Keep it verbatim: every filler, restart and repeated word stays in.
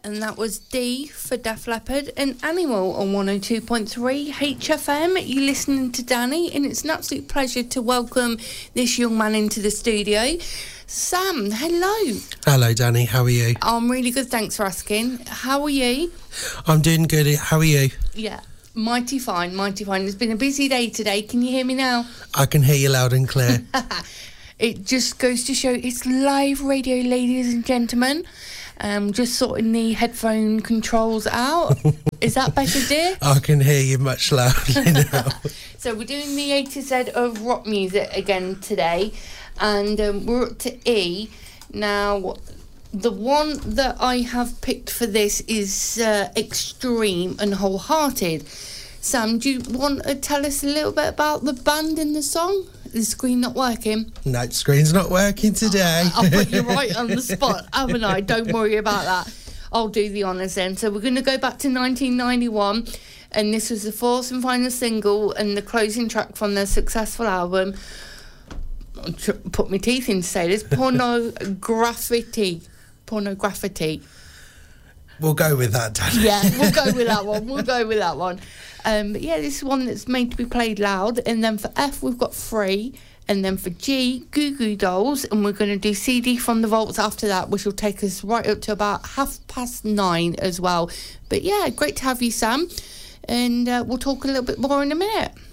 And that was D for Def Leppard and Animal on one oh two point three H F M. You're listening to Danny, and it's an absolute pleasure to welcome this young man into the studio. Sam, hello. Hello, Danny. How are you? I'm really good, thanks for asking. How are you? I'm doing good. How are you? Yeah, mighty fine, mighty fine. It's been a busy day today. Can you hear me now? I can hear you loud and clear. It just goes to show it's live radio, ladies and gentlemen. Um, just sorting the headphone controls out. Is that better, dear? I can hear you much loudly now. So we're doing the A to Z of rock music again today, and um, we're up to E. Now, the one that I have picked for this is uh, Extreme and Wholehearted. Sam, do you want to tell us a little bit about the band and the song? The screen not working? No, the screen's not working today. I'll put you right on the spot, haven't I? Don't worry about that. I'll do the honours then. So we're going to go back to nineteen ninety-one, and this was the fourth and final single and the closing track from their successful album. I'll tr- put my teeth in to say this. Pornography. Pornography. We'll go with that, Danny. Yeah, we'll go with that one. We'll go with that one. Um, but yeah, this is one that's made to be played loud. And then for F, we've got Free. And then for G, Goo Goo Dolls. And we're going to do C D from the Vaults after that, which will take us right up to about half past nine as well. But yeah, great to have you, Sam. And uh, we'll talk a little bit more in a minute.